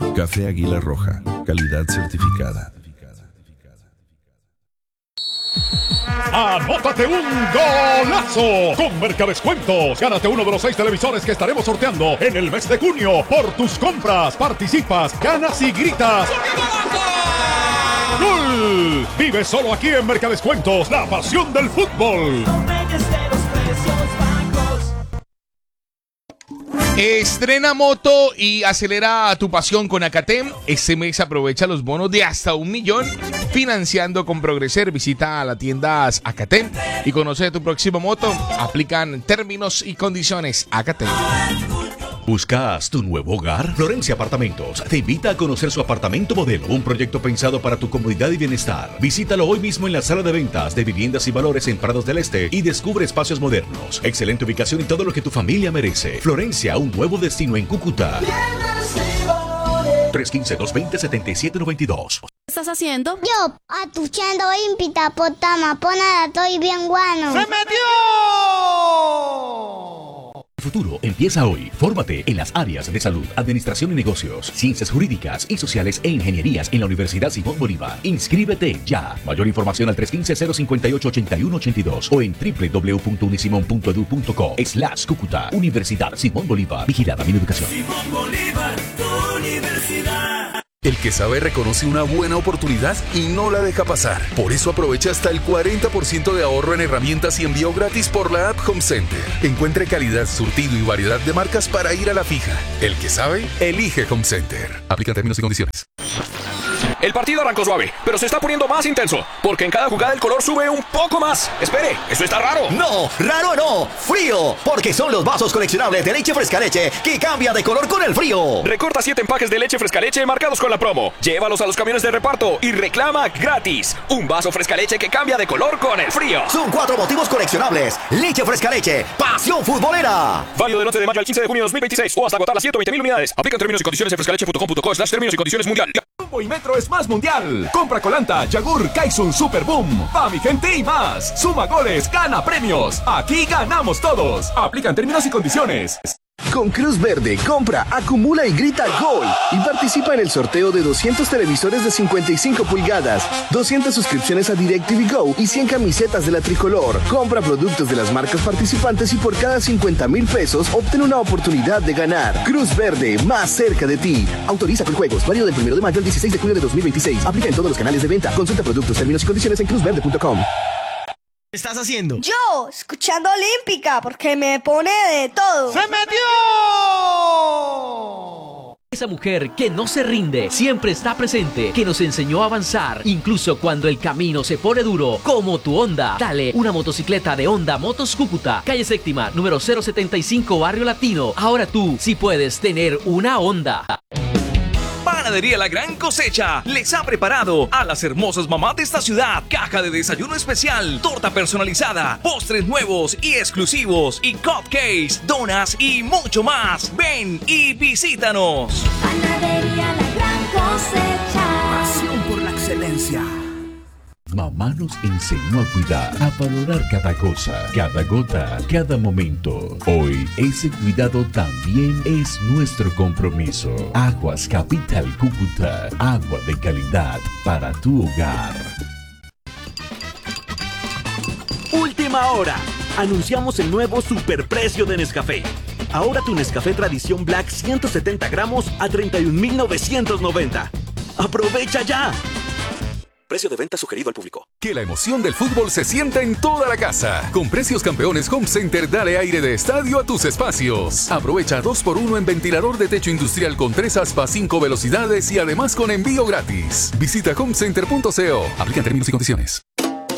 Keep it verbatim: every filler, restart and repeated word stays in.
Café Águila Roja, calidad certificada. ¡Anótate un golazo! Con Mercadescuentos, gánate uno de los seis televisores que estaremos sorteando en el mes de junio. Por tus compras, participas, ganas y gritas. ¡Gol! Vive solo aquí en Mercadescuentos, la pasión del fútbol. Estrena moto y acelera tu pasión con Acatem. Este mes aprovecha los bonos de hasta un millón financiando con Progreser. Visita a las tiendas Acatem y conoce tu próxima moto. Aplican términos y condiciones. Acatem. ¿Buscas tu nuevo hogar? Florencia Apartamentos te invita a conocer su apartamento modelo, un proyecto pensado para tu comodidad y bienestar. Visítalo hoy mismo en la sala de ventas de Viviendas y Valores en Prados del Este y descubre espacios modernos, excelente ubicación y todo lo que tu familia merece. Florencia, un nuevo destino en Cúcuta. tres uno cinco, dos dos cero, siete siete nueve dos. ¿Qué estás haciendo? Yo, atuchando impita potama, ponada, estoy bien guano. ¡Se metió! El futuro empieza hoy. Fórmate en las áreas de salud, administración y negocios, ciencias jurídicas y sociales e ingenierías en la Universidad Simón Bolívar. Inscríbete ya. Mayor información al tres uno cinco, cero cinco ocho, ocho uno ocho dos o en doble u doble u doble u punto unisimon punto edu punto co slash Cúcuta. Universidad Simón Bolívar. Vigilada mi educación. Simón Bolívar, tu universidad. El que sabe reconoce una buena oportunidad y no la deja pasar. Por eso aprovecha hasta el cuarenta por ciento de ahorro en herramientas y envío gratis por la app Home Center. Encuentre calidad, surtido y variedad de marcas para ir a la fija. El que sabe, elige Home Center. Aplica términos y condiciones. El partido arrancó suave, pero se está poniendo más intenso, porque en cada jugada el color sube un poco más. Espere, ¿eso está raro? No, raro no, frío, porque son los vasos coleccionables de leche fresca leche que cambia de color con el frío. Recorta siete empaques de leche fresca leche marcados con la promo. Llévalos a los camiones de reparto y reclama gratis un vaso fresca leche que cambia de color con el frío. Son cuatro motivos coleccionables. Leche fresca leche, pasión futbolera. Válido del once de mayo al quince de junio de dos mil veintiséis o hasta agotar las ciento veinte mil unidades. Aplican términos y condiciones en frescaleche punto com punto co slash términos y condiciones mundial. Jumbo y Metro es más mundial. Compra Colanta, Yagur, Kaisun, Super Boom, Pa' mi gente y más. Suma goles, gana premios. Aquí ganamos todos. Aplican términos y condiciones. Con Cruz Verde, compra, acumula y grita gol. Y participa en el sorteo de doscientos televisores de cincuenta y cinco pulgadas, doscientas suscripciones a DirecTV Go y cien camisetas de la tricolor. Compra productos de las marcas participantes y por cada cincuenta mil pesos obtén una oportunidad de ganar. Cruz Verde, más cerca de ti. Autoriza con juegos, válido del primero de mayo al dieciséis de junio de dos mil veintiséis. Aplica en todos los canales de venta. Consulta productos, términos y condiciones en cruz verde punto com. ¿Qué estás haciendo? Yo, escuchando Olímpica, porque me pone de todo. ¡Se metió! Esa mujer que no se rinde, siempre está presente, que nos enseñó a avanzar, incluso cuando el camino se pone duro, como tu Honda. Dale una motocicleta de Honda Motos Cúcuta, calle Séptima, número cero setenta y cinco, Barrio Latino. Ahora tú sí puedes tener una Honda. Panadería La Gran Cosecha les ha preparado a las hermosas mamás de esta ciudad caja de desayuno especial, torta personalizada, postres nuevos y exclusivos y cupcakes, donas y mucho más. Ven y visítanos. Panadería La Gran Cosecha. Pasión por la excelencia. Mamá nos enseñó a cuidar, a valorar cada cosa, cada gota, cada momento. Hoy ese cuidado también es nuestro compromiso. Aguas Capital Cúcuta, agua de calidad para tu hogar. Última hora. Anunciamos el nuevo superprecio de Nescafé. Ahora tu Nescafé Tradición Black ciento setenta gramos a treinta y un mil novecientos noventa. ¡Aprovecha ya! Precio de venta sugerido al público. Que la emoción del fútbol se sienta en toda la casa. Con precios campeones Home Center, dale aire de estadio a tus espacios. Aprovecha dos por uno en ventilador de techo industrial con tres aspas, cinco velocidades y además con envío gratis. Visita home center punto co. Aplican términos y condiciones.